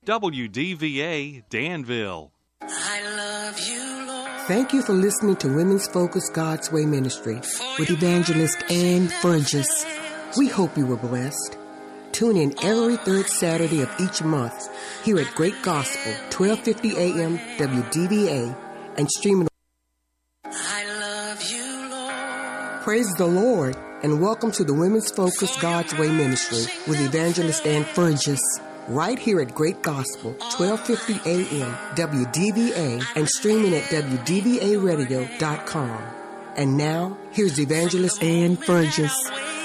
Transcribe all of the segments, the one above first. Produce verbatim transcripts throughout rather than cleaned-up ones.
W D V A Danville. I love you, Lord. Thank you for listening to Women's Focus God's Way Ministry with Evangelist Ann Fergus. We hope you were blessed. Tune in every third Saturday of each month here at Great Gospel, twelve fifty a.m. W D V A, and streaming. I love you, Lord. Praise the Lord, and welcome to the Women's Focus God's Way Ministry with Evangelist Ann Fergus, right here at Great Gospel, twelve fifty a.m. W D V A, and streaming at w d v a radio dot com. And now, here's Evangelist Ann Fergus.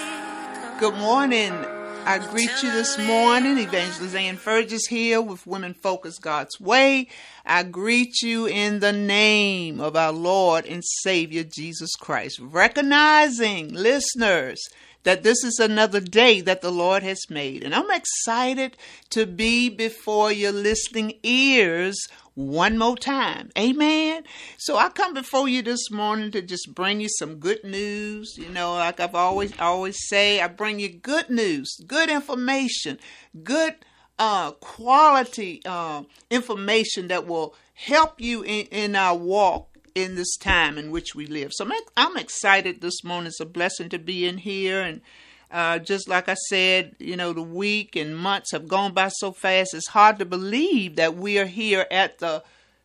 Good morning. I greet you this morning. Evangelist Ann Fergus here with Women Focus God's Way. I greet you in the name of our Lord and Savior Jesus Christ, recognizing, listeners, that this is another day that the Lord has made. And I'm excited to be before your listening ears one more time. Amen. So I come before you this morning to just bring you some good news. You know, like I've always always say, I bring you good news, good information, good uh, quality uh, information that will help you in, in our walk in this time in which we live. So I'm, I'm excited this morning. It's a blessing to be in here. And uh, just like I said, you know, the week and months have gone by so fast. It's hard to believe that we are here at the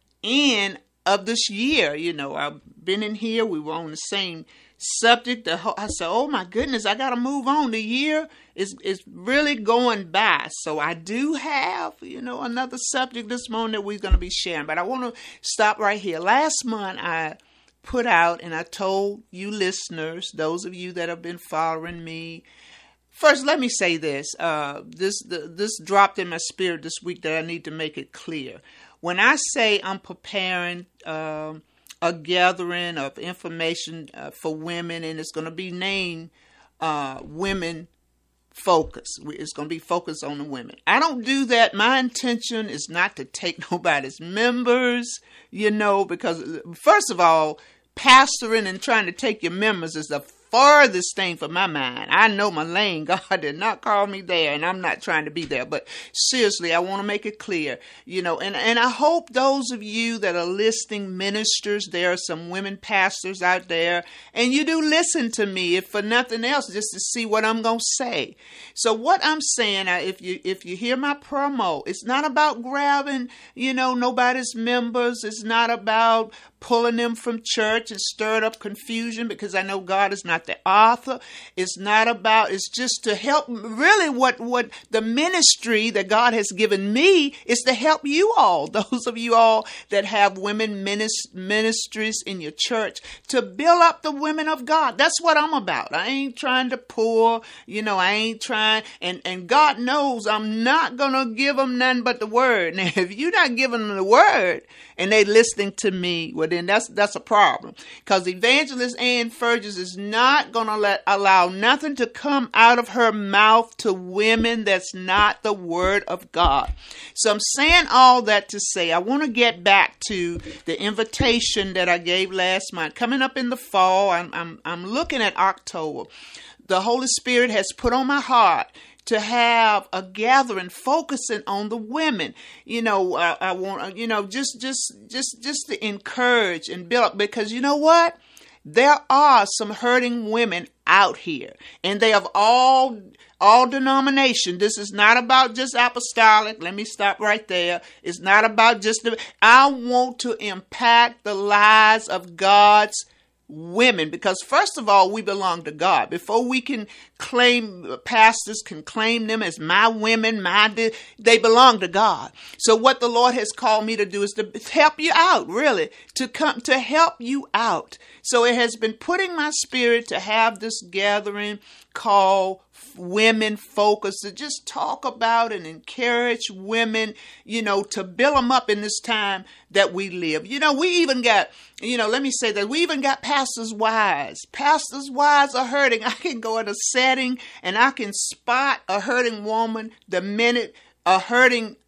end of this year. You know, I've been in here. We were on the same subject. I said, oh my goodness, I got to move on. The year is, is really going by. So I do have, you know, another subject this morning that we're going to be sharing. But I want to stop right here. Last month, I put out and I told you listeners, those of you that have been following me. First, let me say this. Uh, this the, this dropped in my spirit this week that I need to make it clear. When I say I'm preparing uh, a gathering of information uh, for women, and it's going to be named uh, Women Focus. It's going to be focused on the women. I don't do that. My intention is not to take nobody's members, you know, because first of all, pastoring and trying to take your members is the farthest thing from my mind. I know my lane. God did not call me there, and I'm not trying to be there. But seriously, I want to make it clear, you know, and, and I hope those of you that are listening, ministers, there are some women pastors out there, and you do listen to me, if for nothing else, just to see what I'm going to say. So what I'm saying, if you if you hear my promo, it's not about grabbing, you know, nobody's members. It's not about pulling them from church and stirred up confusion, because I know God is not the author. It's not about, it's just to help. Really what, what the ministry that God has given me is to help you all, those of you all that have women minis- ministries in your church, to build up the women of God. That's what I'm about. I ain't trying to pour, you know, I ain't trying, and, and God knows I'm not going to give them none but the word. Now, if you're not giving them the word and they listening to me, well, then that's that's a problem. Because Evangelist Ann Fergus is not going to let allow nothing to come out of her mouth to women that's not the word of God. So I'm saying all that to say I want to get back to the invitation that I gave last month. Coming up in the fall, I'm I'm, I'm looking at October. The Holy Spirit has put on my heart to have a gathering focusing on the women. You know, I, I want, you know, just, just, just, just to encourage and build up, because you know what? There are some hurting women out here, and they have all, all denomination. This is not about just apostolic. Let me stop right there. It's not about just the, I want to impact the lives of God's women, because first of all, we belong to God. Before we can claim, pastors can claim them as my women, my, they belong to God. So what the Lord has called me to do is to help you out, really, to come, to help you out. So it has been put in my spirit to have this gathering called Women Focus, to just talk about and encourage women, you know, to build them up in this time that we live. You know, we even got, you know, let me say that we even got pastors' wives. Pastors' wives are hurting. I can go in a setting and I can spot a hurting woman the minute a hurting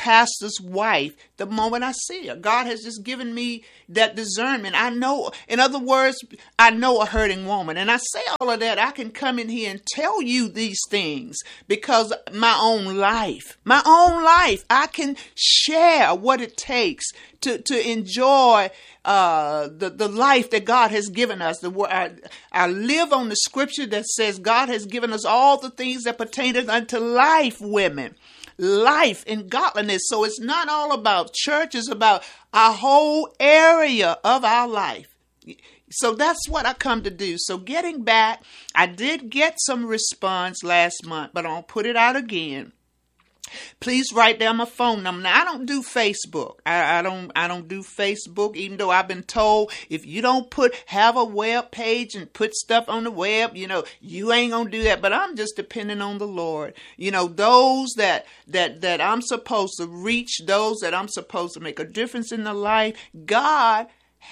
pastor's wife the moment I see her. God has just given me that discernment. I know, in other words, I know a hurting woman. And I say all of that. I can come in here and tell you these things because my own life, my own life, I can share what it takes to, to enjoy uh, the, the life that God has given us. The, I, I live on the scripture that says God has given us all the things that pertain unto life, women. Life and godliness. So it's not all about church. It's about our whole area of our life. So that's what I come to do. So getting back, I did get some response last month, but I'll put it out again. Please write down my phone number. Now, I don't do Facebook. I, I don't I don't do Facebook, even though I've been told if you don't put have a web page and put stuff on the web, you know, you ain't gonna do that. But I'm just depending on the Lord. You know, those that that that I'm supposed to reach, those that I'm supposed to make a difference in their life, God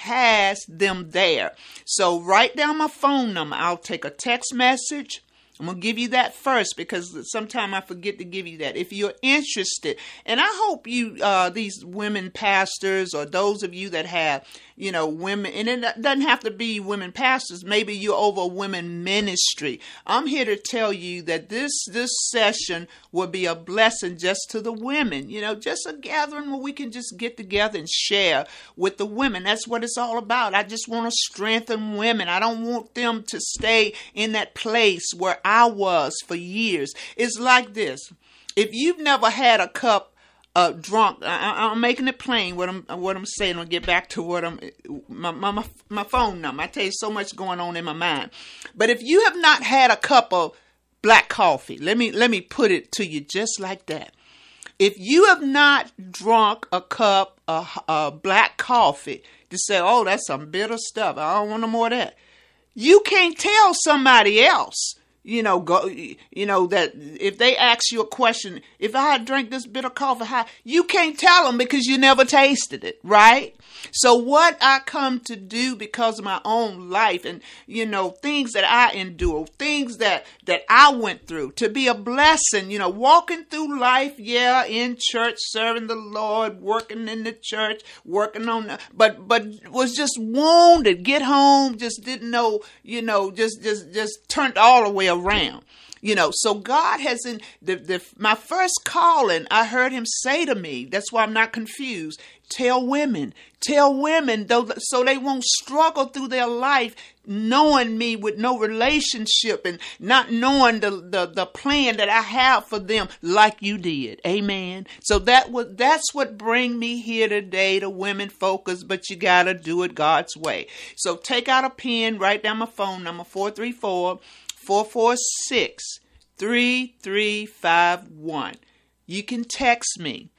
has them there. So write down my phone number. I'll take a text message. I'm going to give you that first because sometimes I forget to give you that. If you're interested, and I hope you, uh, these women pastors or those of you that have, you know, women, and it doesn't have to be women pastors. Maybe you're over a women ministry. I'm here to tell you that this, this session will be a blessing just to the women, you know, just a gathering where we can just get together and share with the women. That's what it's all about. I just want to strengthen women. I don't want them to stay in that place where I was for years. It's like this. If you've never had a cup uh, drunk, I, I'm making it plain what I'm what I'm saying. I'll get back to what I'm my, my my phone number. I tell you, so much going on in my mind. But if you have not had a cup of black coffee, let me let me put it to you just like that. If you have not drunk a cup of uh, black coffee to say, "Oh, that's some bitter stuff. I don't want no more of that," you can't tell somebody else. You know, go. You know that if they ask you a question, if I had drank this bitter coffee, how, you can't tell them because you never tasted it, right? So what I come to do because of my own life and, you know, things that I endure, things that, that I went through to be a blessing, you know, walking through life, yeah, in church, serving the Lord, working in the church, working on, the, but, but was just wounded, get home, just didn't know, you know, just, just, just turned all the way around. You know, so God has in the, the my first calling, I heard him say to me, that's why I'm not confused. Tell women, tell women though, so they won't struggle through their life knowing me with no relationship and not knowing the, the, the plan that I have for them like you did. Amen. So that was, that's what bring me here today to Women Focus, but you got to do it God's way. So take out a pen, write down my phone number, four three four, four four six, three three five one. You can text me.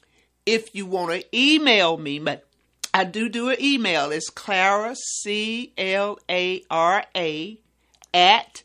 If you want to email me, but I do do an email. It's Clara, C L A R A, at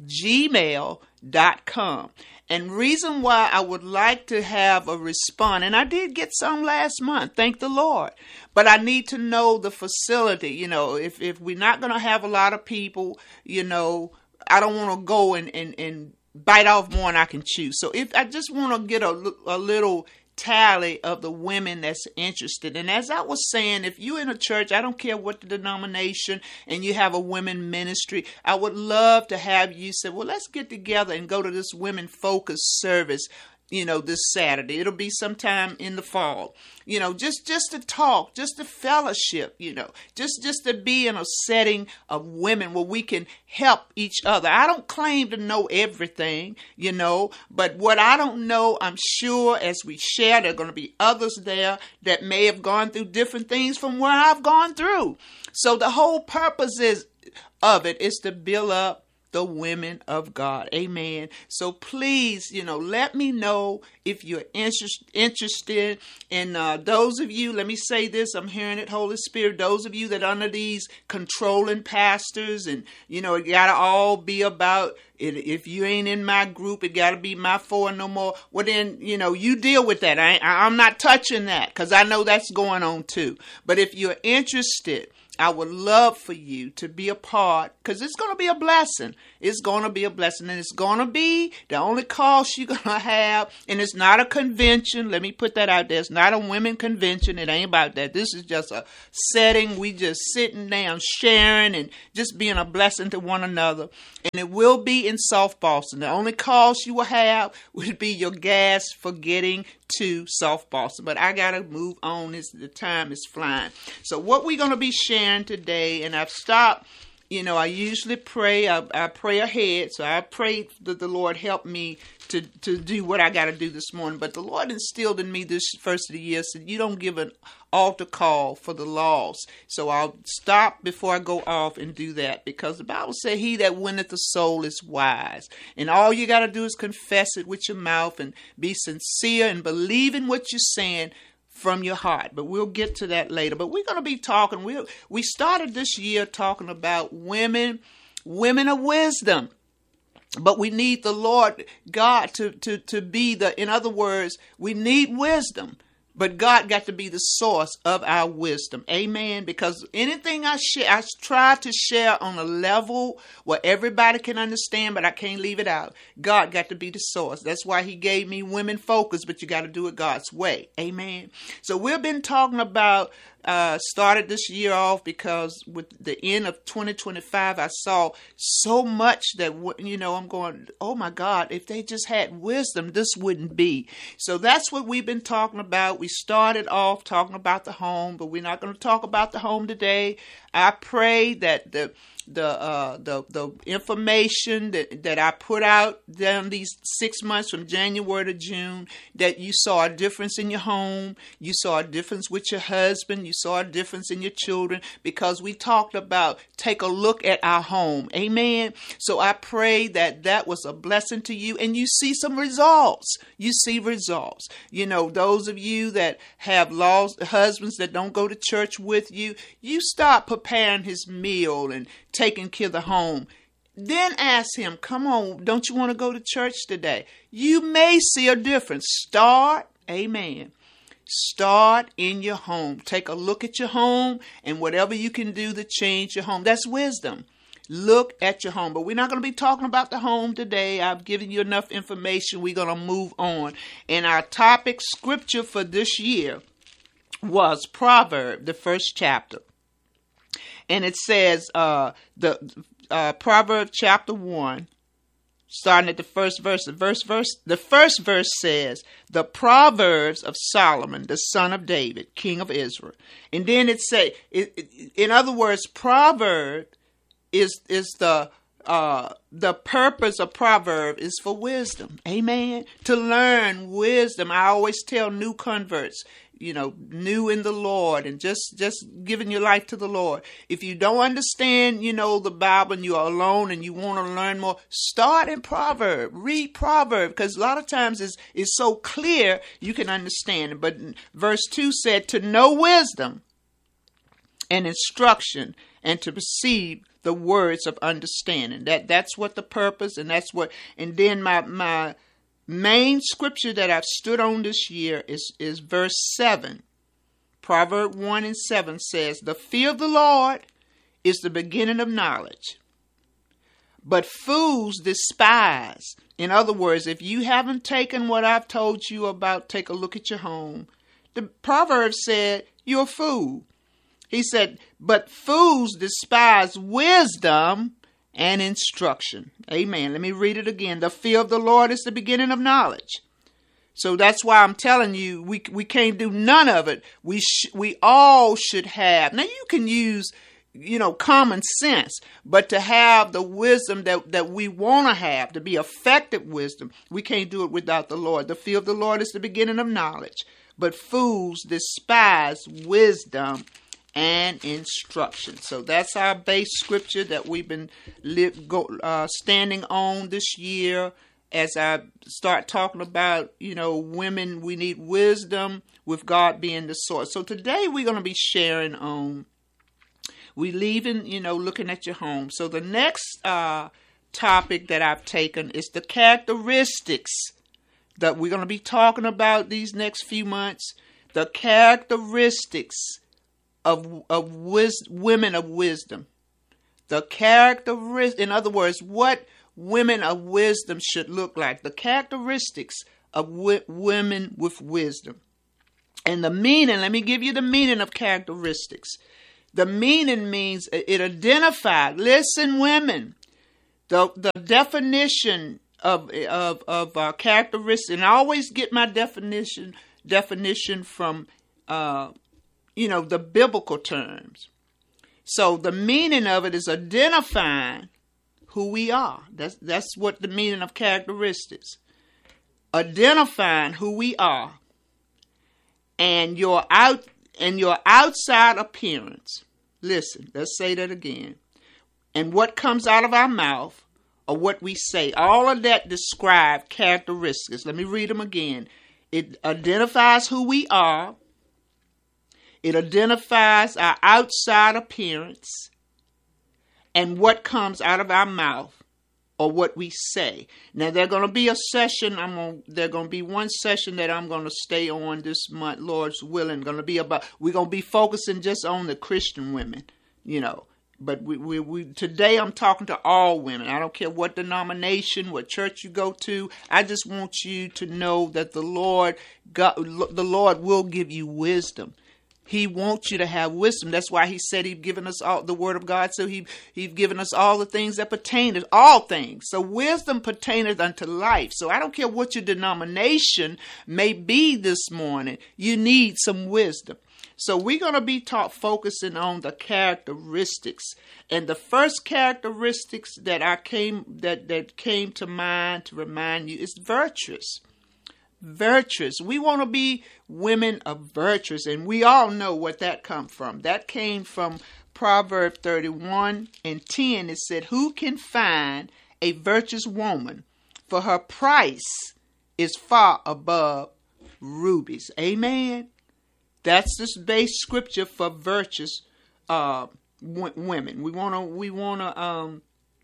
gmail dot com. And reason why I would like to have a response, and I did get some last month, thank the Lord, but I need to know the facility. You know, if, if we're not going to have a lot of people, you know, I don't want to go and, and, and bite off more than I can chew. So if I just want to get a, a little tally of the women that's interested. And as I was saying, if you're in a church, I don't care what the denomination, and you have a women ministry, I would love to have you say, well, let's get together and go to this women focused service, you know, this Saturday. It'll be sometime in the fall, you know, just, just to talk, just to fellowship, you know, just, just to be in a setting of women where we can help each other. I don't claim to know everything, you know, but what I don't know, I'm sure as we share, there are going to be others there that may have gone through different things from where I've gone through. So the whole purpose is of it is to build up the women of God. Amen. So please, you know, let me know if you're interest, interested. And uh, those of you, let me say this, I'm hearing it, Holy Spirit, those of you that are under these controlling pastors and, you know, it got to all be about it. If you ain't in my group, it got to be my four no more. Well, then, you know, you deal with that. I, I'm not touching that because I know that's going on too. But if you're interested, I would love for you to be a part, because it's going to be a blessing. It's going to be a blessing, and it's going to be the only cost you're going to have, and it's not a convention. Let me put that out there. It's not a women convention. It ain't about that. This is just a setting. We just sitting down, sharing, and just being a blessing to one another, and it will be in South Boston. The only cost you will have would be your gas for getting to South Boston, but I got to move on. It's, the time is flying. So what we're going to be sharing today, and I've stopped, you know, I usually pray, I, I pray ahead, so I pray that the Lord help me to, to do what I got to do this morning, but the Lord instilled in me this first of the year, said you don't give an altar call for the lost, so I'll stop before I go off and do that, because the Bible says he that winneth the soul is wise, and all you got to do is confess it with your mouth and be sincere and believe in what you're saying from your heart. But we'll get to that later. But we're going to be talking, we we started this year talking about women, women of wisdom. But we need the Lord God to, to, to be the, in other words, we need wisdom. But God got to be the source of our wisdom. Amen. Because anything I share, I try to share on a level where everybody can understand, but I can't leave it out. God got to be the source. That's why he gave me women focus, but you got to do it God's way. Amen. So we've been talking about, uh, started this year off because with the end of twenty twenty-five, I saw so much that, you know, I'm going, oh my God, if they just had wisdom, this wouldn't be. So that's what we've been talking about. We started off talking about the home, but we're not going to talk about the home today. I pray that the the uh, the the information that, that I put out down these six months from January to June, that you saw a difference in your home, you saw a difference with your husband, you saw a difference in your children, because we talked about take a look at our home. Amen. So I pray that that was a blessing to you, and you see some results. You see results. You know, those of you that have lost husbands that don't go to church with you, you start preparing his meal and taking care of the home. Then ask him, come on, don't you want to go to church today? You may see a difference. Start, amen. Start in your home. Take a look at your home and whatever you can do to change your home. That's wisdom. Look at your home. But we're not going to be talking about the home today. I've given you enough information. We're going to move on. And our topic scripture for this year was Proverbs, the first chapter. And it says, uh, the uh, Proverbs chapter one, starting at the first verse. The verse, verse. The first verse says, the Proverbs of Solomon, the son of David, king of Israel. And then it say, it, it, in other words, proverb is is the uh, the purpose of proverb is for wisdom. Amen. To learn wisdom. I always tell new converts, you know, new in the Lord and just, just giving your life to the Lord. If you don't understand, you know, the Bible and you are alone and you want to learn more, start in Proverb, read Proverb, because a lot of times it's, it's so clear you can understand it. But verse two said to know wisdom and instruction and to perceive the words of understanding. That, that's what the purpose, and that's what, and then my, my, main scripture that I've stood on this year is, is verse seven. Proverbs one and seven says, the fear of the Lord is the beginning of knowledge, but fools despise. In other words, if you haven't taken what I've told you about, take a look at your home. The Proverbs said, you're a fool. He said, but fools despise wisdom and instruction. Amen. Let me read it again. The fear of the Lord is the beginning of knowledge. So that's why I'm telling you, we we can't do none of it. We sh- we all should have. Now you can use, you know, common sense, but to have the wisdom that, that we want to have, to be effective wisdom, we can't do it without the Lord. The fear of the Lord is the beginning of knowledge, but fools despise wisdom and instruction. So that's our base scripture that we've been live, go, uh, standing on this year. As I start talking about, you know, women, we need wisdom with God being the source. So today we're going to be sharing on, we leaving, you know, looking at your home. So the next uh, topic that I've taken is the characteristics that we're going to be talking about these next few months. The characteristics of of wis- women of wisdom. The characteristics, in other words, what women of wisdom should look like. The characteristics of wi- women with wisdom. And the meaning, let me give you the meaning of characteristics. The meaning means it identified, listen women, the, the definition of of, of uh, characteristics, and I always get my definition definition from, uh, you know, the biblical terms. So the meaning of it is identifying who we are. That's that's what the meaning of characteristics. Identifying who we are, and your out and your outside appearance. Listen, let's say that again. And what comes out of our mouth, or what we say, all of that describe characteristics. Let me read them again. It identifies who we are. It identifies our outside appearance and what comes out of our mouth or what we say. Now, there's going to be a session. I'm going. There's going to be one session that I'm going to stay on this month, Lord's willing. Going to be about. We're going to be focusing just on the Christian women, you know. But we, we, we today I'm talking to all women. I don't care what denomination, what church you go to. I just want you to know that the Lord, God, the Lord will give you wisdom. He wants you to have wisdom. That's why he said he'd given us all the word of God. So he, he's given us all the things that pertain to all things. So wisdom pertaineth unto life. So I don't care what your denomination may be this morning. You need some wisdom. So we're going to be taught focusing on the characteristics. And the first characteristics that I came, that, that came to mind to remind you is virtuous. Virtuous. We want to be women of virtuous, and we all know what that comes from. That came from Proverbs thirty-one and ten. It said, "Who can find a virtuous woman? For her price is far above rubies." Amen. That's this base scripture for virtuous uh, w- women. We want to. We want to. Um,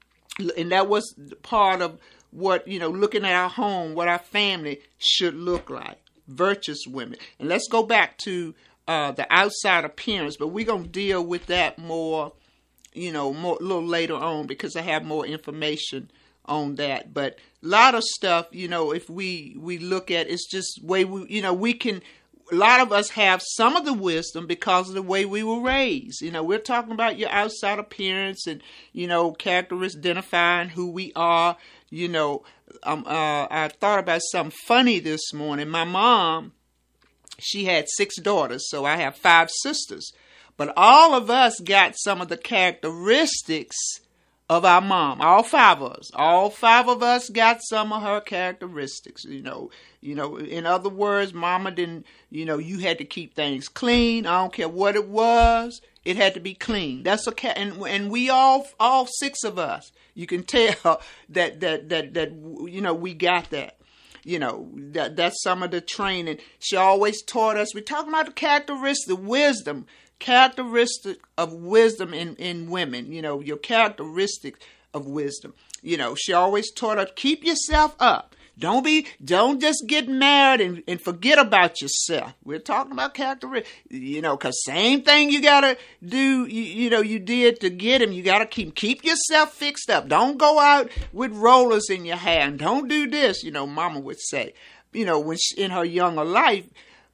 and that was part of what, you know, looking at our home, what our family should look like. Virtuous women. And let's go back to uh, the outside appearance, but we're going to deal with that more, you know, more a little later on because I have more information on that. But a lot of stuff, you know, if we, we look at, it's just way we, you know, we can, a lot of us have some of the wisdom because of the way we were raised. You know, we're talking about your outside appearance and, you know, characteristics, identifying who we are. You know, um, uh, I thought about something funny this morning. My mom, she had six daughters, so I have five sisters. But all of us got some of the characteristics of our mom. All five of us. All five of us got some of her characteristics. You know, you know. In other words, Mama didn't. You know, you had to keep things clean. I don't care what it was. It had to be clean. That's a cat, and and we all, all six of us. You can tell that that that that you know we got that. You know that that's some of the training. She always taught us. We're talking about the characteristics, the wisdom, characteristic of wisdom in in women. You know, your characteristics of wisdom. You know, she always taught us, keep yourself up. Don't be, don't just get married and, and forget about yourself. We're talking about characteristics, you know, because same thing you got to do, you, you know, you did to get him. You got to keep, keep yourself fixed up. Don't go out with rollers in your hair and don't do this, you know, Mama would say, you know, when she, in her younger life.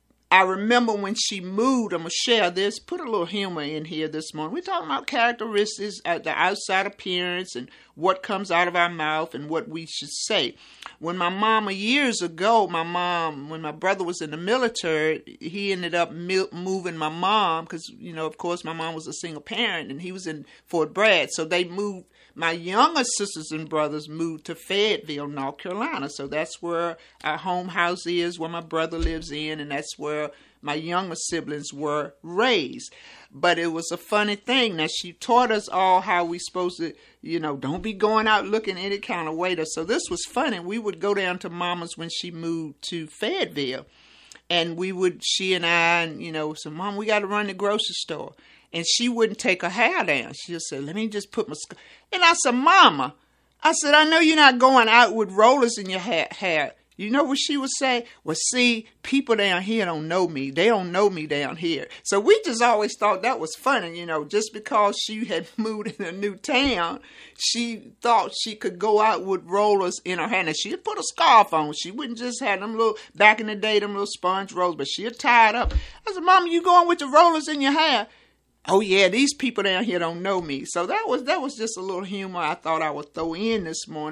I remember when she moved, I'm going to share this, put a little humor in here this morning. We're talking about characteristics, uh, the outside appearance and what comes out of our mouth and what we should say. When my mama, years ago, my mom, when my brother was in the military, he ended up mil- moving my mom because, you know, of course, my mom was a single parent and he was in Fort Bragg. So they moved, my younger sisters and brothers moved to Fayetteville, North Carolina. So that's where our home house is, where my brother lives in, and that's where my younger siblings were raised. But it was a funny thing that she taught us all how we supposed to, you know, don't be going out looking any kind of way. So this was funny. We would go down to Mama's when she moved to Fayetteville. And we would, she and I, and, you know, so Mom, we got to run to the grocery store. And she wouldn't take her hair down. She just said, let me just put my, sc-. And I said, Mama, I said, I know you're not going out with rollers in your hair. hair. You know what she would say? Well, see, people down here don't know me. They don't know me down here. So we just always thought that was funny, you know, just because she had moved in a new town, she thought she could go out with rollers in her hand. And she'd put a scarf on. She wouldn't just have them little, back in the day, them little sponge rollers, but she'd tie it up. I said, Mama, you going with the rollers in your hair? Oh yeah, these people down here don't know me. So that was that was just a little humor I thought I would throw in this morning.